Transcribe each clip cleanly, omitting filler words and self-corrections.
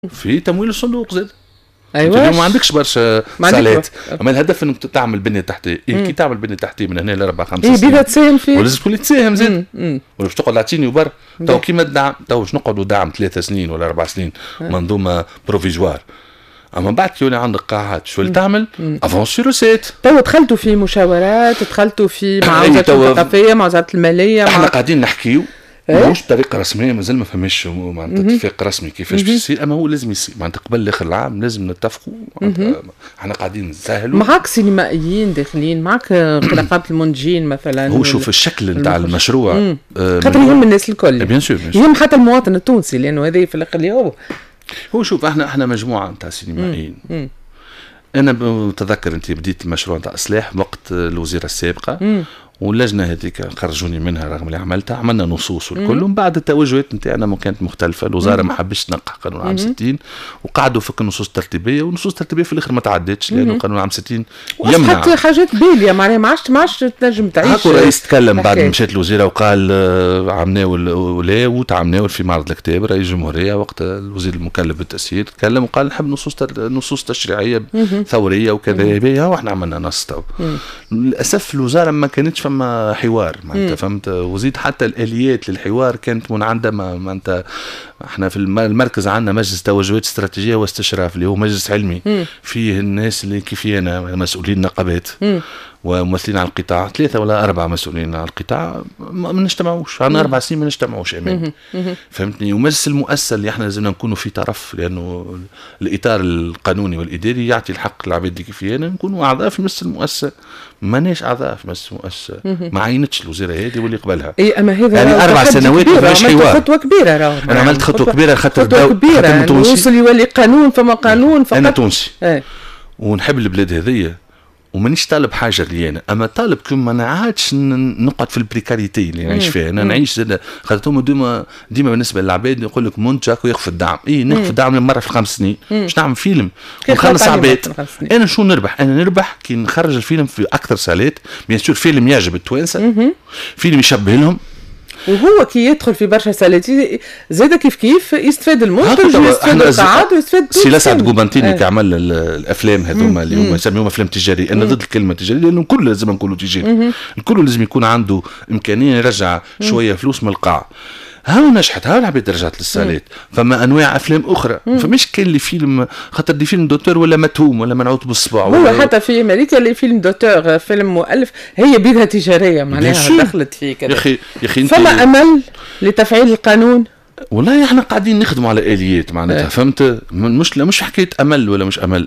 في تمويل الصندوق زاد. ايوه اليوم ما عندكش برشا سالات، اما الهدف انك تعمل بنيه تحتيه. كي تعمل بنيه تحتيه من هنا ل 4 5 سنين بدها تساهم فيه، ولازم تكون تساهم زاد، ولا باش تقعد عطيني وبر. تو كيما الدعم، تو باش نقعدوا دعم 3 سنين ولا 4 سنين منظومه بروفيزوار، اما بعد كي يولي عندك قاعات شو اللي تعمل؟ افونسي روسيت. تو دخلتوا في مشاورات، دخلتوا في مع وزاره الثقافيه، مع وزاره الماليه، احنا قاعدين نحكيو مش بطريقه رسميه، مازال ما فهمش معناتها اتفاق رسمي كيفاش باش يصير، اما هو لازم يصير معناتها قبل اخر العام لازم نتفقوا. احنا قاعدين نسهلوا. معك سينمائيين داخلين، معك نقابه المنتجين مثلا. هو شوف الشكل نتاع المشروع خاطر يهم الناس الكل، بيان سور يهم حتى المواطن التونسي، لانه هذا في الاخر هو شوف احنا مجموعه نتاع سينمائيين. انا بتذكر انت بديت المشروع نتاع اصلاح وقت الوزيره السابقه، واللجنه هذيك خرجوني منها رغم اللي عملتها، عملنا نصوص والكل، ومن بعد التوجهات نتاعنا كانت مختلفه. الوزاره ما حبش تنقح قانون عام 60 وقعدوا فك النصوص الترتيبيه، والنصوص الترتيبيه في الاخر ما تعدتش لانه قانون عام 60 يمنع. حتى حاجات باليه معناها ما عادش تنجم تعيش. هاكو الرئيس تكلم بعد مشات الوزيره وقال عمناول ولا وتعمناول في معرض الكتاب رئيس الجمهوريه وقت الوزير المكلف بالتسيير تكلم وقال نحب نصوص تشريعيه ثوريه وكذا، واحنا عملنا نص. للاسف الوزاره ما كانتش فما حوار معناتها، فهمت؟ وزيد حتى الاليات للحوار كانت منعدمه. معناتها احنا في المركز عندنا مجلس توجهات استراتيجيه واستشراف اللي هو مجلس علمي فيه الناس اللي كيفينا مسؤولين النقابات وممثلين على القطاع، 3 ولا 4 مسؤولين على القطاع ما نجتمعوش، عندنا 4 سنين ما نجتمعوش امامي، فهمتني؟ ومجلس المؤسسه اللي احنا لازمنا نكونوا في طرف، لانه الاطار القانوني والاداري يعطي الحق للعباد اللي كيفينا نكونوا اعضاء في مجلس المؤسسه. ماناش اعضاء في مجلس المؤسسه، ما عينتش الوزيره هذه واللي قبلها. اي اما هذا يعني 4 سنوات ما فيش حوار. خطوه كبيره انا عملت خطوه كبيره خاطر يوصل يولي قانون، فما قانون فقط. انا تونسي ونحب البلاد هذيا ومانيش طالب حاجه لي انا، اما طالب كم ما نعادش نقعد في البريكاريتي اللي نعيش فيها. انا نعيش خاطر ديما بالنسبه للعباد يقول لك منتج ياخذ الدعم، ناخذ الدعم مره في 5 سنين باش نعمل فيلم ونخلص عباد. انا شو نربح؟ انا نربح كي نخرج الفيلم في اكثر سالات، بيان سور فيلم يعجب التوانسه، فيلم يشبه لهم، وهو كي يدخل في برشا سالات زاد كيف يستفاد المنتج ويستفاد القاعات ويستفاد سي سعد قوبانتيني كي عمل الافلام هذوما اللي هما يسميهم افلام تجاريه. انا ضد الكلمه تجاريه لانه الكل لازم نقولوا تجاري، الكل لازم يكون عنده امكانيه يرجع شويه فلوس من القاع. هاو نجحت، هاو العباد رجعت للسالات. فما انواع افلام اخرى، فمش كان لي فيلم خاطر دي فيلم دوتور ولا متهوم ولا منعوت بالصباع، هو حتى في امريكا اللي فيلم دوتور فيلم مؤلف هي بيدها تجاريه معناها دخلت فيه كذا. يا اخي فما امل لتفعيل القانون. والله احنا قاعدين نخدموا على اليات معناتها، فهمت؟ مش حكايه امل ولا مش امل،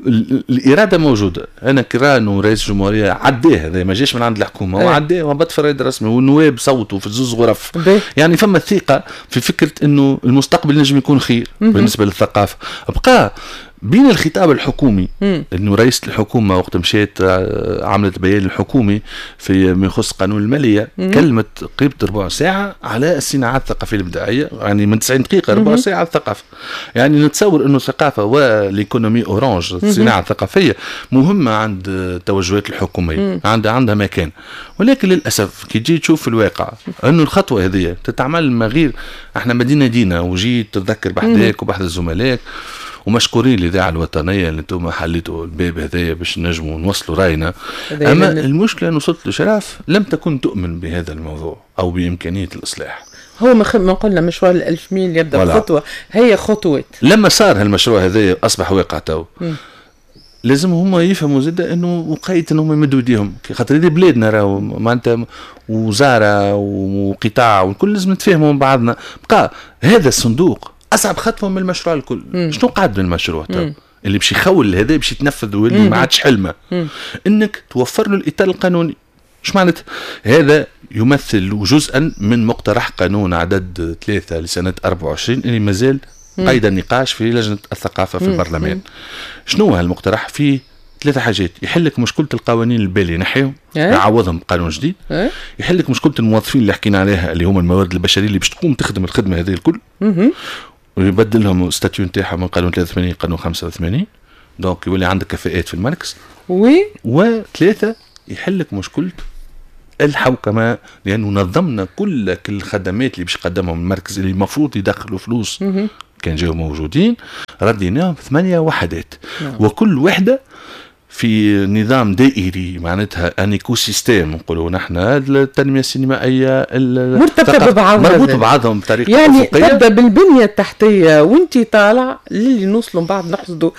الاراده موجوده. انا كران ورئيس الجمهوريه عداه، هذا ما جاش من عند الحكومه، هو عداه وهبط في الرئيس الرسمي والنواب صوتوا في زوز غرف. يعني فما ثقه في فكره انه المستقبل نجم يكون خير بالنسبه للثقافه. بقى بين الخطاب الحكومي انه رئيس الحكومه وقت مشيت عملت بيان الحكومي في ما يخص قانون الماليه، كلمه قريب 4 ساعه على الصناعات الثقافيه الابداعيه، يعني من 90 دقيقه 4 ساعه على الثقافه. يعني نتصور انه الثقافه والايكونومي اورانج الصناعه الثقافيه مهمه عند توجهات الحكوميه، عندها مكان. ولكن للاسف كي تجي تشوف في الواقع انه الخطوه هذه تتعمل ما غير احنا مدينه دينا، وجيت تتذكر بحذاك وبحذ زملائك ومشكورين للإذاعة الوطنية اللي انتم حليتوا الباب هذايا باش نجموا نوصلوا راينا. اما المشكله ان وصلت لشرف لم تكن تؤمن بهذا الموضوع او بامكانيه الاصلاح. هو ما قلنا مشوار ال1000 ميل يبدا بخطوه، هي خطوات. لما صار هالمشروع هذايا اصبح واقع تو لازم هم يفهموا زاد انه وقايه انهم يمدوا ايديهم، خاطر هذه بلادنا راهو معناتها وزاره وقطاع والكل لازم نتفاهموا مع بعضنا. بقى هذا الصندوق اصعب خطوه من المشروع الكل. شنو قاعد من المشروع اللي باش يخول هذا باش يتنفذ واللي ما عادش حلمه، انك توفر له الاطار القانوني. ايش معناتها؟ هذا يمثل جزءا من مقترح قانون عدد 3 لسنه 24 اللي مازال قيد النقاش في لجنه الثقافه في البرلمان. شنو هالمقترح؟ فيه 3 حاجات: يحلك مشكله القوانين الباليه نحيهم يعوضهم بقانون جديد، يحلك مشكله الموظفين اللي حكينا عليها اللي هم الموارد البشريه اللي باش تقوم تخدم الخدمه هذه الكل، ويبدل لهم الستاتيو نتاعهم من قانون 83 قانون 85، دونك يولي عندك كفاءات في المركز. و3 يحلك مشكله الحوكمه، لانه نظمنا كل الخدمات اللي باش يقدمهم المركز اللي المفروض يدخلوا فلوس كان جاوا موجودين رديناهم 8 وحدات. وكل وحدة في نظام دائري، معناتها ان ايكو سيستيم نقولوا نحن. التنميه السينمائيه مرتبطه ببعضها، مربوط ببعضهم بطريقه يعني أفقية. تبدا بالبنيه التحتيه وانت طالع للي نوصلوا بعد نحصدوا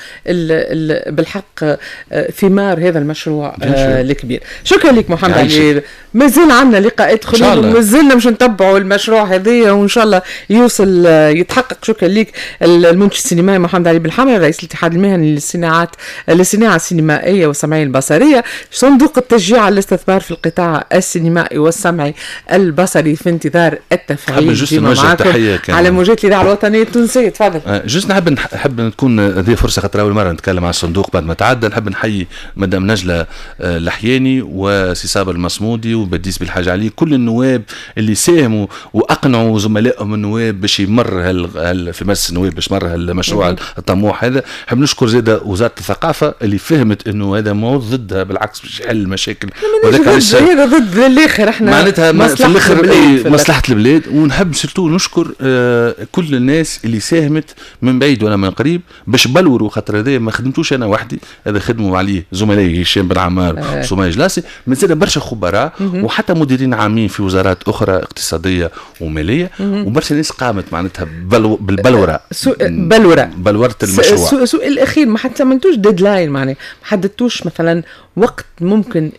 بالحق ثمار هذا المشروع الكبير. شكرا لك محمد علي. مازال عندنا لقاءات اخرين ومازلنا مش نتبعوا المشروع هذايا وان شاء الله يوصل يتحقق. شكرا لك المنتج السينمائي محمد علي بالحمري رئيس الاتحاد المهني للصناعه السينمائيه والسمعيه البصريه. صندوق التشجيع على الاستثمار في القطاع السينمائي والسمعي البصري في انتظار التفعيل. جست نوجه تحيه على موجات الاذاعه الوطنيه التونسيه. تفضل. جست نحب تكون هذه فرصه خاطر اول مره نتكلم على الصندوق بعد ما تعدى. نحب نحيي مدام نجله اللحياني وسي صابر المصمودي وبديس بالحاج علي، كل النواب اللي ساهموا واقنعوا زملائهم النواب باش يمر في مجلس النواب باش مر المشروع الطموح هذا. نحب نشكر زاده وزاره الثقافه اللي فهمت انه هذا مو ضدها، بالعكس باش يحل المشاكل. هذا ضد الاخر، احنا معناتها في الاخر مصلحه البلاد. ونحب سيرتو نشكر كل الناس اللي ساهمت من بعيد ولا من قريب باش بلوروا، خاطر هذا ما خدمتوش انا وحدي، هذا خدموا عليه زملائي هشام بن عمار وسمية جلاسي، مازال برشا خبراء وحتى مديرين عامين في وزارات اخرى اقتصاديه وماليه، وبرشا ناس قامت معناتها بالبلوره بلوره المشروع. السؤال الاخير، ما حتسمنتوش ديدلاين، معناها ما حددتوش مثلا وقت ممكن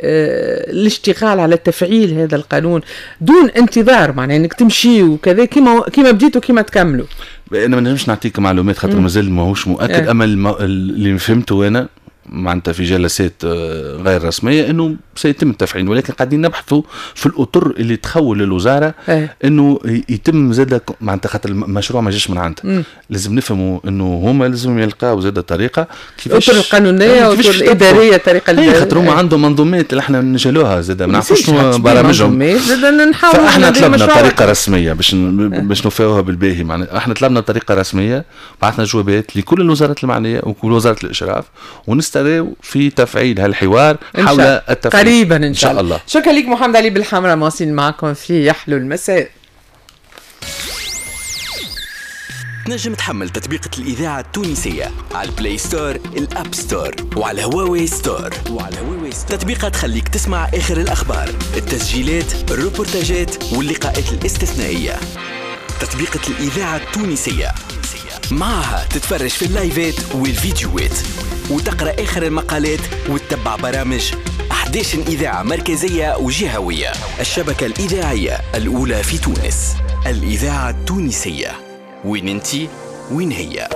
للاشتغال على تفعيل هذا القانون دون انتظار، معناها انك تمشي وكذا كيما بديتوا كيما تكملوا؟ انا ما نجمش نعطيك معلومات خاطر مازال ماهوش مؤكد. اما اللي فهمته انا معناتها في جلسات غير رسميه انه سيتم التفعيل، ولكن قاعدين نبحثوا في الاطر اللي تخول للوزاره انه يتم زاده، معناتها خاطر المشروع ما جاش من عندها. لازم نفهموا انه هما لازم يلقاو زاده طريقه كيفاش الاطر القانونيه والاطر الاداريه، طريقه خاطر هما عندهم منظومات اللي احنا نجلوها زاده ما نعرفوش برامجهم. فاحنا طلبنا طريقه رسميه باش نوفيوها بالباهي. معناتها احنا طلبنا طريقه رسميه، بعثنا جوابات لكل الوزارات المعنيه وكل وزاره الاشراف، ونستدعوا في تفعيل هالحوار حول التفعيل قريبا ان شاء الله. شكرا لك محمد علي بالحمرة، مواصلين معكم في يحلو المساء. تنجم تحمل تطبيقة الإذاعة التونسية على البلاي ستور، الأب ستور، وعلى هواوي ستور. تطبيقات تخليك تسمع آخر الأخبار، التسجيلات، الروبورتاجات واللقاءات الاستثنائية. تطبيقة الإذاعة التونسية معها تتفرج في اللايفات والفيديوهات وتقرأ آخر المقالات وتتبع برامج 11 إذاعة مركزية وجهوية. الشبكة الإذاعية الأولى في تونس، الإذاعة التونسية. وين انتي وين هي؟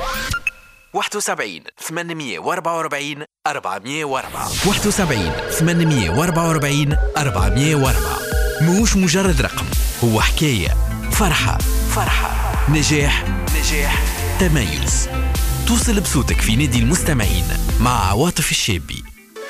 71 844 404 71 844 404. مش مجرد رقم، هو حكاية، فرحة، نجاح، تميز. توصل بصوتك في نادي المستمعين مع عواطف الشابي.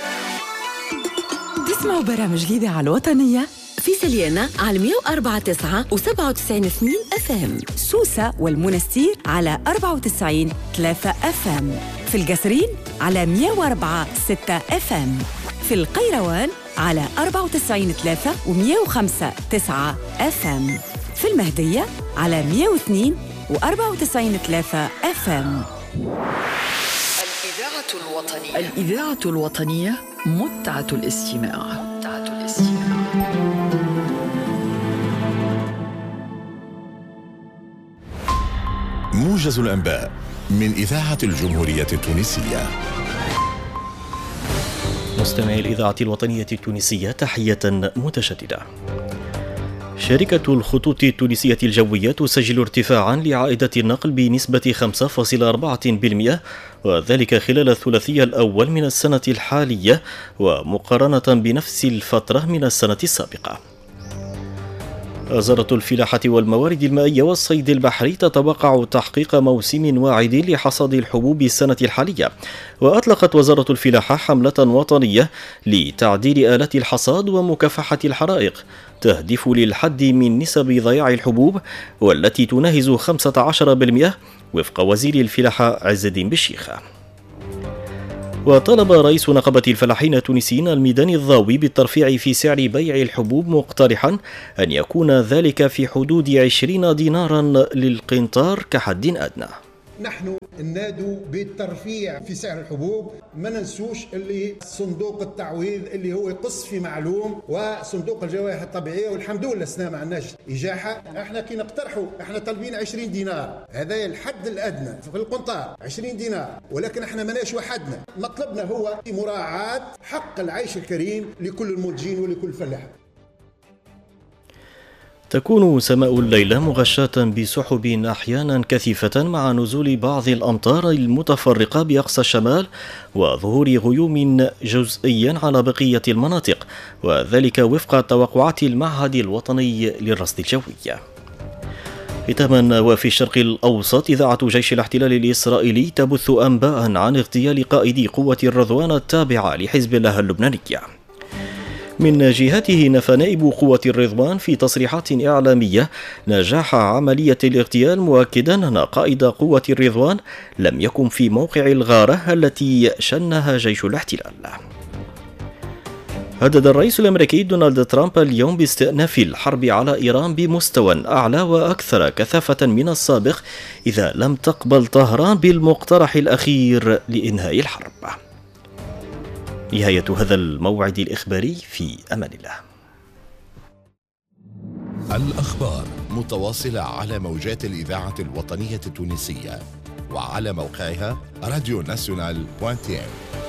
تسمعوا برامج الإذاعة الوطنية في سليانة على 104.9 و97 FM، سوسة والمنستير على 94.3 FM، في القصرين على 104.6 FM، في القيروان على 94.3 و105.9 FM، في المهدية على 102 و94.3 FM. الإذاعة الوطنية متعة الاستماع. موجز الأنباء من إذاعة الجمهورية التونسية. مستمعي الإذاعة الوطنية التونسية، تحية متشددة. شركة الخطوط التونسية الجوية تسجل ارتفاعا لعائدة النقل بنسبة 5.4%، وذلك خلال الثلاثي الأول من السنة الحالية ومقارنة بنفس الفترة من السنة السابقة. وزارة الفلاحة والموارد المائية والصيد البحري تتوقع تحقيق موسم واعد لحصاد الحبوب السنة الحالية، وأطلقت وزارة الفلاحة حملة وطنية لتعديل آلات الحصاد ومكافحة الحرائق تهدف للحد من نسب ضياع الحبوب، والتي تناهز 15% وفق وزير الفلاحة عز الدين بالشيخة. وطلب رئيس نقابة الفلاحين التونسيين الميداني الضاوي بالترفيع في سعر بيع الحبوب، مقترحا أن يكون ذلك في حدود 20 دينارا للقنطار كحد أدنى. نحن ننادوا بالترفيع في سعر الحبوب، ما ننسوش اللي صندوق التعويض اللي هو يقص في معلوم، وصندوق الجوائح الطبيعيه، والحمد لله سنا ما عندناش اجاحه. احنا كي نقترحوا احنا طالبين 20 دينار، هذا الحد الادنى في القنطار 20 دينار، ولكن احنا ماناش وحدنا، مطلبنا هو مراعاه حق العيش الكريم لكل المنتجين ولكل فلاح. تكون سماء الليلة مغشاة بسحب أحيانا كثيفة مع نزول بعض الأمطار المتفرقة بأقصى الشمال وظهور غيوم جزئيا على بقية المناطق، وذلك وفق توقعات المعهد الوطني للرصد الجوي. ختاما، وفي الشرق الأوسط، إذاعة جيش الاحتلال الإسرائيلي تبث أنباء عن اغتيال قائدي قوة الرضوان التابعة لحزب الله اللبنانية. من جهته، نفى نائب قوة الرضوان في تصريحات إعلامية نجاح عملية الاغتيال، مؤكدا أن قائد قوة الرضوان لم يكن في موقع الغارة التي شنها جيش الاحتلال. هدد الرئيس الأمريكي دونالد ترامب اليوم باستئناف الحرب على إيران بمستوى أعلى وأكثر كثافة من السابق إذا لم تقبل طهران بالمقترح الأخير لإنهاء الحرب. نهاية هذا الموعد الإخباري، في أمان الله. الأخبار متواصلة على موجات الإذاعة الوطنية التونسية وعلى موقعها radionational.tn.